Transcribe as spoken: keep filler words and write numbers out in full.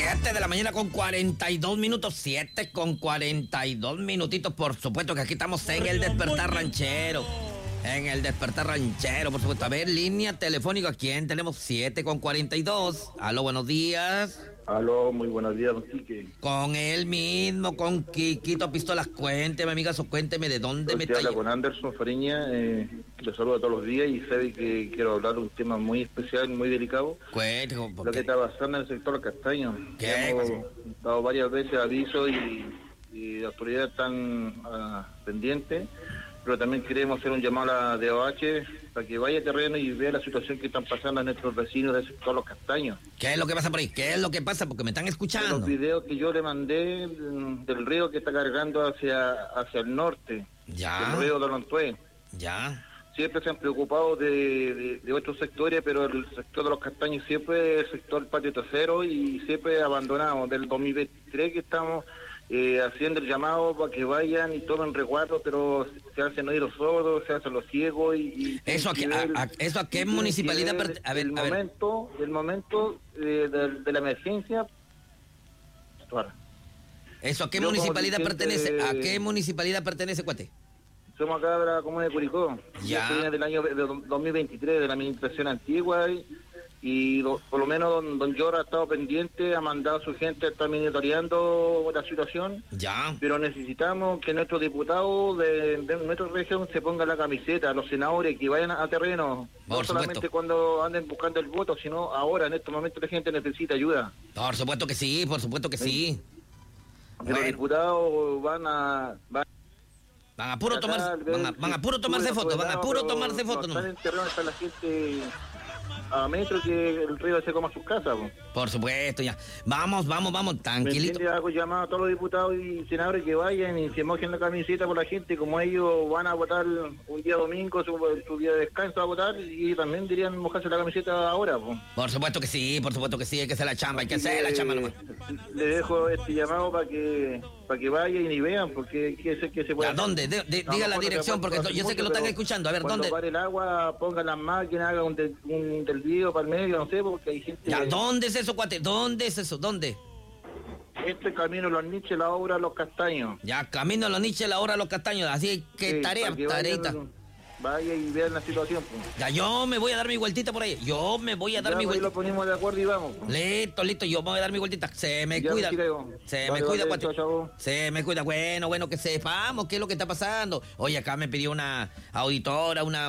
siete de la mañana con cuarenta y dos minutos. siete con cuarenta y dos minutitos. Por supuesto que aquí estamos en el Despertar Ranchero. En el Despertar Ranchero, por supuesto. A ver, línea telefónica. ¿Quién tenemos? siete con cuarenta y dos. Aló, buenos días. Aló, muy buenos días, don Quique. Con él mismo, con Quiquito Pistolas. Cuénteme, amiga, so, cuénteme de dónde me está. está. Con Anderson Fariña, eh, le saludo todos los días y sabe que quiero hablar de un tema muy especial, muy delicado. Cuénteme. Lo que está pasando en el sector castaño. ¿Qué? Hemos dado varias veces avisos y, y las autoridades están uh, pendientes, pero también queremos hacer un llamado a la D O H para que vaya a terreno y vea la situación que están pasando a nuestros vecinos del sector Los Castaños. ¿Qué es lo que pasa por ahí? ¿Qué es lo que pasa? Porque me están escuchando. Los videos que yo le mandé del río que está cargando hacia hacia el norte, ya. el río de Lontué. Ya. Siempre se han preocupado de, de, de otros sectores, pero el sector de Los Castaños siempre es el sector patio trasero y siempre abandonado. Del dos mil veintitrés que estamos eh, haciendo el llamado para que vayan y tomen resguardo, pero se hacen oídos sordos, se hacen los ciegos y... y ¿Eso a qué, a, a, eso a qué municipalidad pertenece? A ver, el a ver. momento, el momento eh, de, de la emergencia... ¿Eso a qué Yo municipalidad pertenece? De... ¿A qué municipalidad pertenece, cuate? Somos acá de la comuna de Curicó. Ya. Viene del año de dos mil veintitrés, de la administración antigua, y, y lo, por lo menos don, don Llora ha estado pendiente, ha mandado a su gente, está monitoreando la situación. Ya. Pero necesitamos que nuestros diputados de, de nuestra región se pongan la camiseta, los senadores que vayan a, a terreno. Por no solamente supuesto. Cuando anden buscando el voto, sino ahora, en estos momentos la gente necesita ayuda. Por supuesto que sí, por supuesto que sí. Bueno. Los diputados van a... Van Van a puro tomarse, van a, van a puro tomarse fotos, van a puro tomarse fotos, ¿no? Están en terreno, está la gente a metro que el río se coma sus casas, po. Por supuesto, ya. Vamos, vamos, vamos, tranquilito. ¿Me hago llamado a todos los diputados y senadores que vayan y se mojen la camiseta por la gente, como ellos van a votar un día domingo, su, su día de descanso a votar, y también dirían mojarse la camiseta ahora, po. Por supuesto que sí, por supuesto que sí, hay que hacer la chamba, hay que hacer la chamba nomás. Le dejo este llamado para que para que vayan y vean, porque que sé que se puede. ¿A dónde? De, de, diga la dirección, porque yo sé que lo están escuchando. A ver, cuando ¿dónde? Cuando pare el agua, pongan las máquinas, hagan un, de, un desvío para el medio, no sé, porque hay gente... Ya, ¿dónde es eso, cuate? ¿Dónde es eso? ¿Dónde? Este camino, los niches, la obra, los castaños. Ya, camino a los niches, la hora, los castaños. Así que sí, tarea, que tareita. Vayan, vaya y vean la situación, pues. Ya, yo me voy a dar mi vueltita por ahí. Yo me voy a dar ya, mi pues, vueltita. lo ponemos de acuerdo y vamos. Pues. Listo, listo, yo me voy a dar mi vueltita. Se me ya cuida. Me se vale, me cuida, vale, cuate. chao, chao. Se me cuida. Bueno, bueno, que sepamos qué es lo que está pasando. Oye, acá me pidió una auditora, una